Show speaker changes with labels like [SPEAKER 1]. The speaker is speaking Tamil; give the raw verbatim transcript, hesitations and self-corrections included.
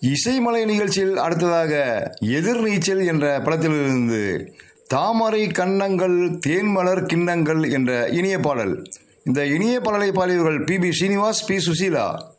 [SPEAKER 1] இசைமலை நிகழ்ச்சியில் அடுத்ததாக எதிர்நீச்சல் என்ற படத்திலிருந்து தாமரை கன்னங்கள் தேன்மலர் கிண்ணங்கள் என்ற இனிய பாடல். இந்த இனிய பாடலை பாடியவர்கள் B B Srinivas, B Susheela.